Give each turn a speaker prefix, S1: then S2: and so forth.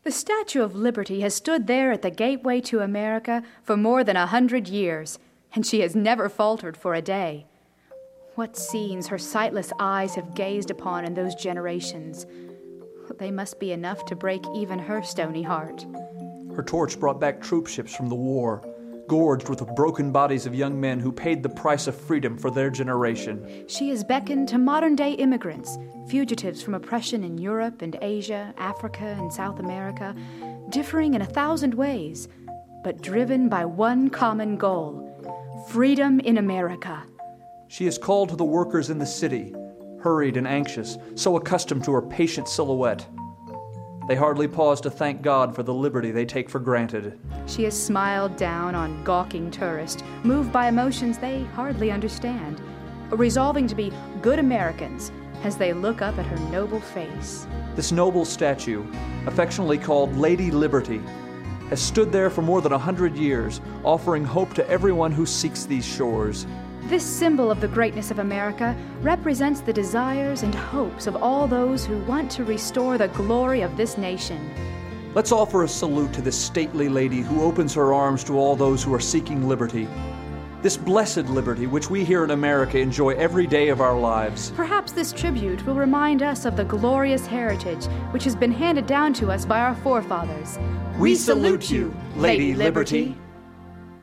S1: The Statue of Liberty has stood there at the gateway to America for more than 100 years, and she has never faltered for a day. What scenes her sightless eyes have gazed upon in those generations. They must be enough to break even her stony heart.
S2: Her torch brought back troop ships from the war, gorged with the broken bodies of young men who paid the price of freedom for their generation.
S1: She has beckoned to modern-day immigrants, fugitives from oppression in Europe and Asia, Africa and South America, differing in 1,000 ways, but driven by one common goal: freedom in America.
S2: She has called to the workers in the city, hurried and anxious, so accustomed to her patient silhouette. They hardly pause to thank God for the liberty they take for granted.
S1: She has smiled down on gawking tourists, moved by emotions they hardly understand, resolving to be good Americans as they look up at her noble face.
S2: This noble statue, affectionately called Lady Liberty, has stood there for more than 100 years, offering hope to everyone who seeks these shores.
S1: This symbol of the greatness of America represents the desires and hopes of all those who want to restore the glory of this nation.
S2: Let's offer a salute to this stately lady who opens her arms to all those who are seeking liberty. This blessed liberty which we here in America enjoy every day of our lives.
S1: Perhaps this tribute will remind us of the glorious heritage which has been handed down to us by our forefathers.
S2: We salute you, Lady Liberty.